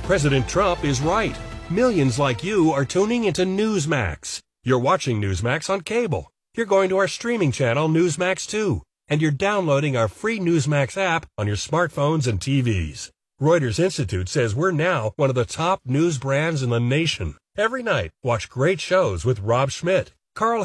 President Trump is right. Millions like you are tuning into Newsmax. You're watching Newsmax on cable. You're going to our streaming channel, Newsmax 2. And you're downloading our free Newsmax app on your smartphones and TVs. Reuters Institute says we're now one of the top news brands in the nation. Every night, watch great shows with Rob Schmidt, Carl